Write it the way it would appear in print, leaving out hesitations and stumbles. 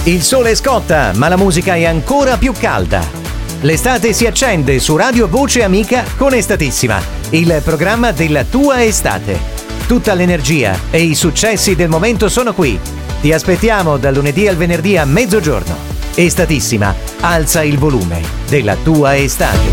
Il sole scotta, ma la musica è ancora più calda. L'estate si accende su Radio Voce Amica con Estatissima, il programma della tua estate. Tutta l'energia e i successi del momento sono qui. Ti aspettiamo dal lunedì al venerdì a mezzogiorno. Estatissima, alza il volume della tua estate.